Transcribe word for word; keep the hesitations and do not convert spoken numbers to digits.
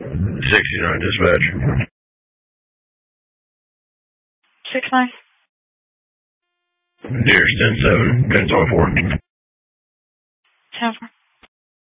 sixty-nine dispatch. Six nine. Deers ten seven, ten twenty-four. Ten four.